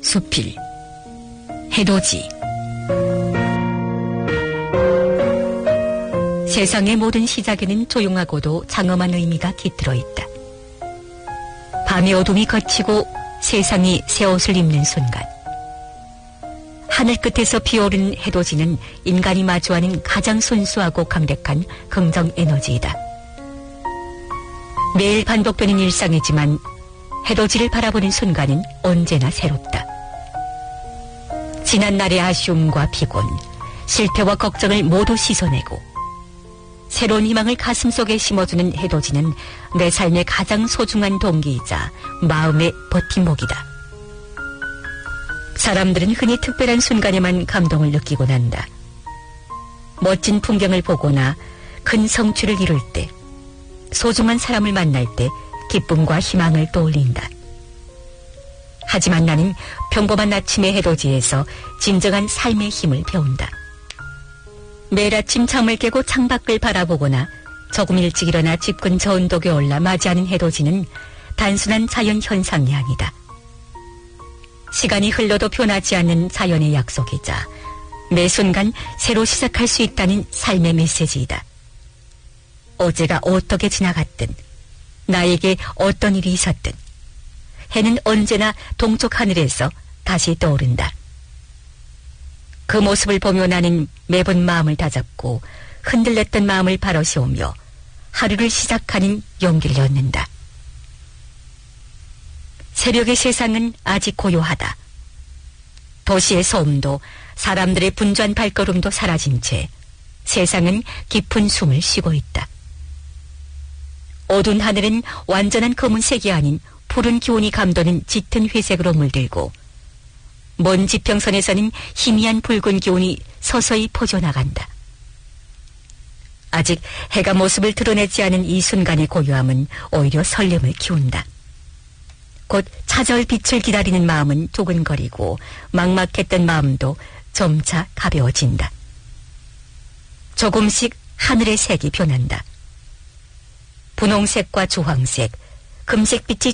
수필 해돋이. 세상의 모든 시작에는 조용하고도 장엄한 의미가 깃들어 있다. 밤의 어둠이 걷히고 세상이 새 옷을 입는 순간, 하늘 끝에서 피어오른 해돋이는 인간이 마주하는 가장 순수하고 강력한 긍정 에너지이다. 매일 반복되는 일상이지만 해돋이를 바라보는 순간은 언제나 새롭다. 지난날의 아쉬움과 피곤, 실패와 걱정을 모두 씻어내고 새로운 희망을 가슴속에 심어주는 해돋이는 내 삶의 가장 소중한 동기이자 마음의 버팀목이다. 사람들은 흔히 특별한 순간에만 감동을 느끼곤 한다. 멋진 풍경을 보거나 큰 성취를 이룰 때, 소중한 사람을 만날 때 기쁨과 희망을 떠올린다. 하지만 나는 평범한 아침의 해돋이에서 진정한 삶의 힘을 배운다. 매일 아침 잠을 깨고 창밖을 바라보거나 조금 일찍 일어나 집 근처 언덕에 올라 맞이하는 해돋이는 단순한 자연 현상이 아니다. 시간이 흘러도 변하지 않는 자연의 약속이자 매 순간 새로 시작할 수 있다는 삶의 메시지이다. 어제가 어떻게 지나갔든, 나에게 어떤 일이 있었든 해는 언제나 동쪽 하늘에서 다시 떠오른다. 그 모습을 보며 나는 매번 마음을 다잡고 흔들렸던 마음을 바로 세우며 하루를 시작하는 용기를 얻는다. 새벽의 세상은 아직 고요하다. 도시의 소음도 사람들의 분주한 발걸음도 사라진 채 세상은 깊은 숨을 쉬고 있다. 어두운 하늘은 완전한 검은색이 아닌 푸른 기온이 감도는 짙은 회색으로 물들고, 먼 지평선에서는 희미한 붉은 기온이 서서히 퍼져나간다. 아직 해가 모습을 드러내지 않은 이 순간의 고요함은 오히려 설렘을 키운다. 곧 찾아올 빛을 기다리는 마음은 두근거리고 막막했던 마음도 점차 가벼워진다. 조금씩 하늘의 색이 변한다. 분홍색과 주황색, 금색빛이